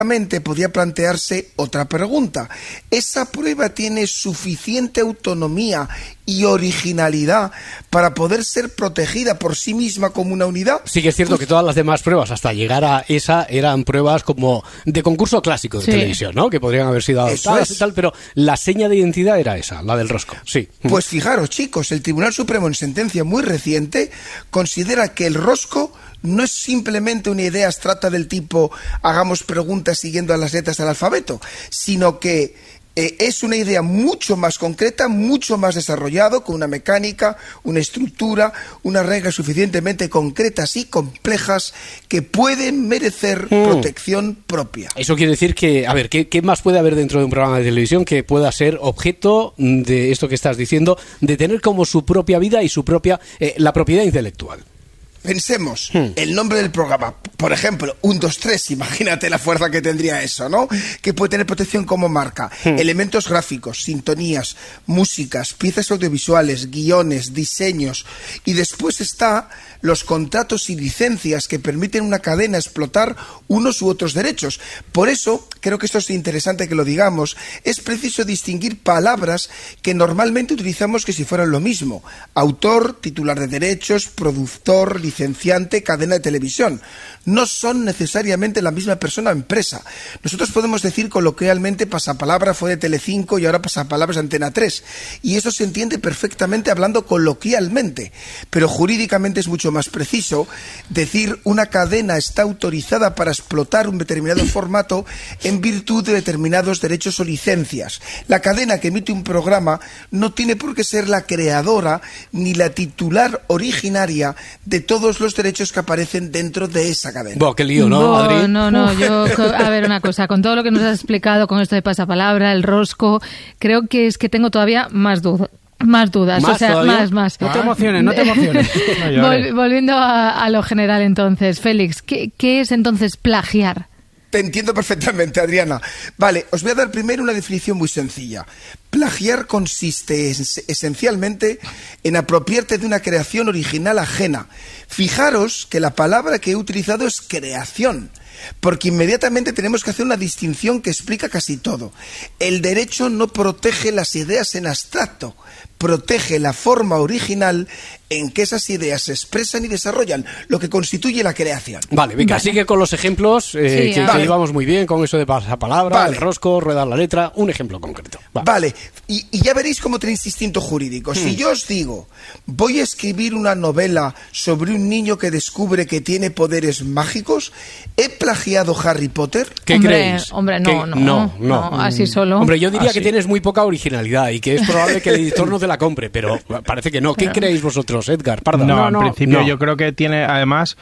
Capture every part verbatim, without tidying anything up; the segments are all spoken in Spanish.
podría plantearse otra pregunta. ¿Esa prueba tiene suficiente autonomía y originalidad para poder ser protegida por sí misma como una unidad? Sí que es cierto que todas las demás pruebas, hasta llegar a esa, eran pruebas como de concurso clásico de sí. televisión, ¿no? Que podrían haber sido adoptadas y tal, pero la seña de identidad era esa, la del rosco. Sí. Pues fijaros, chicos, el Tribunal Supremo en sentencia muy reciente considera que el rosco no es simplemente una idea abstracta del tipo hagamos preguntas siguiendo a las letras del alfabeto, sino que eh, es una idea mucho más concreta, mucho más desarrollado, con una mecánica, una estructura, unas reglas suficientemente concretas y complejas que pueden merecer mm. protección propia. Eso quiere decir que, a ver, ¿qué, ¿qué más puede haber dentro de un programa de televisión que pueda ser objeto de esto que estás diciendo, de tener como su propia vida y su propia, eh, la propiedad intelectual? Pensemos, hmm. el nombre del programa, por ejemplo, uno, dos, tres, imagínate la fuerza que tendría eso, ¿no? Que puede tener protección como marca. Hmm. Elementos gráficos, sintonías, músicas, piezas audiovisuales, guiones, diseños. Y después está los contratos y licencias que permiten una cadena explotar unos u otros derechos. Por eso, creo que esto es interesante que lo digamos, es preciso distinguir palabras que normalmente utilizamos que si fueran lo mismo. Autor, titular de derechos, productor, licenciante, cadena de televisión. No son necesariamente la misma persona o empresa. Nosotros podemos decir coloquialmente pasapalabra fue de Telecinco y ahora pasapalabra es Antena tres. Y eso se entiende perfectamente hablando coloquialmente. Pero jurídicamente es mucho más preciso decir una cadena está autorizada para explotar un determinado formato en virtud de determinados derechos o licencias. La cadena que emite un programa no tiene por qué ser la creadora ni la titular originaria de todos los derechos que aparecen dentro de esa cadena. Bo, qué lío, ¿no, Bo, Adri? No, no, yo, a ver, una cosa, con todo lo que nos has explicado con esto de pasapalabra, el rosco, creo que es que tengo todavía más dudas. Más dudas, ¿Más o sea, todavía? más, más. No te emociones, no te emociones. No Vol- volviendo a, a lo general entonces, Félix, ¿qué, qué es entonces plagiar? Te entiendo perfectamente, Adriana. Vale, os voy a dar primero una definición muy sencilla. Plagiar consiste es, esencialmente en apropiarte de una creación original ajena. Fijaros que la palabra que he utilizado es creación, porque inmediatamente tenemos que hacer una distinción que explica casi todo. El derecho no protege las ideas en abstracto, protege la forma original en que esas ideas se expresan y desarrollan, lo que constituye la creación. Vale, venga, vale. Sigue con los ejemplos, eh, sí, que, vale. que llevamos muy bien con eso de pasapalabra, vale. el rosco, ruedar la letra, un ejemplo concreto. Va. Vale, y, y ya veréis cómo tenéis instinto jurídico. Hmm. Si yo os digo, voy a escribir una novela sobre un niño que descubre que tiene poderes mágicos, ¿he plagiado Harry Potter? ¿Qué hombre, creéis? Hombre, no, ¿Qué? no, no, no, no, así solo. Hombre, yo diría así. que tienes muy poca originalidad y que es probable que el editor no te la compre, pero parece que no. ¿Qué pero... creéis vosotros, Edgar? Parda. No, No, en no, principio no. yo creo que tiene, además,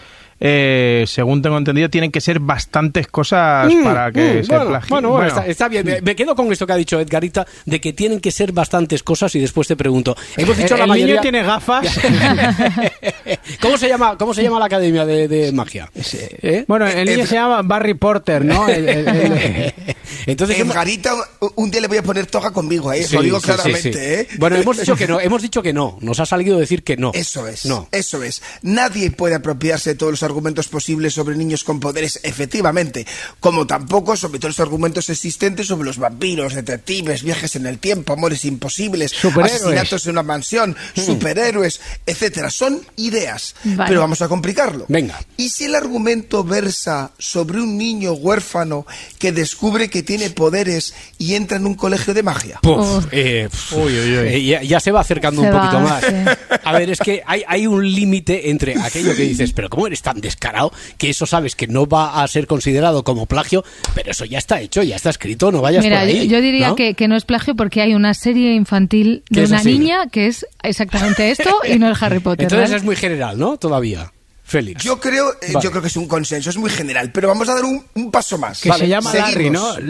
eh, según tengo entendido, tienen que ser bastantes cosas mm, para que mm, se bueno, plagie. Bueno, bueno, está, está bien. Me, me quedo con esto que ha dicho Edgarita, de que tienen que ser bastantes cosas y después te pregunto. Hemos dicho el la el mayoría... niño tiene gafas. ¿Cómo se llama, cómo se llama la academia de, de magia? ¿Eh? Bueno, el niño se llama Barry Porter, ¿no? El, el, el... Entonces, Edgarita, un día le voy a poner toga conmigo, ¿eh? Sí, lo digo sí, claramente, sí, sí. ¿eh? Bueno, hemos dicho que no, hemos dicho que no. Nos ha salido decir que no. Eso es, no. eso es. Nadie puede apropiarse de todos los argumentos posibles sobre niños con poderes, efectivamente, como tampoco sobre todos los argumentos existentes sobre los vampiros, detectives, viajes en el tiempo, amores imposibles, asesinatos en una mansión, mm. superhéroes, etcétera. Son ideas, vale. Pero vamos a complicarlo. Venga. ¿Y si el argumento versa sobre un niño huérfano que descubre que tiene poderes y entra en un colegio de magia? Puf, eh, puf, uy, uy, uy. Eh, ya, ya se va acercando se un poquito va, más. Sí. A ver, es que hay, hay un límite entre aquello que dices, pero ¿cómo eres tan descarado? Que eso sabes que no va a ser considerado como plagio, pero eso ya está hecho, ya está escrito, no vayas Mira, por ahí. Yo, yo diría ¿no? Que, que no es plagio porque hay una serie infantil de una así? niña que es exactamente esto y no es Harry Potter. Entonces ¿verdad? Es muy general, ¿no? Todavía. Félix. Yo creo, eh, vale. yo creo que es un consenso, es muy general, pero vamos a dar un, un paso más. Que vale, se llama seguimos. Larry, ¿no?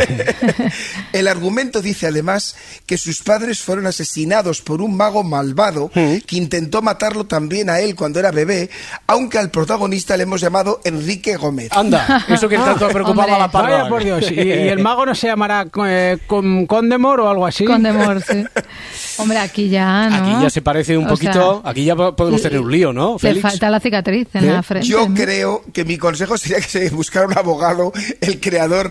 El argumento dice además que sus padres fueron asesinados por un mago malvado ¿Mm? que intentó matarlo también a él cuando era bebé, aunque al protagonista le hemos llamado Enrique Gómez. Anda, eso que tanto preocupaba a la parra. Vaya por Dios, ¿Y, y el mago no se llamará eh, Condemor o algo así? Condemor, sí. Hombre, aquí ya, ¿no? Aquí ya se parece un o poquito, sea, aquí ya podemos tener un lío, ¿no, Félix? Le falta la cicatriz en ¿Eh? la frente. Yo ¿no? creo que mi consejo sería que se buscara un abogado, el creador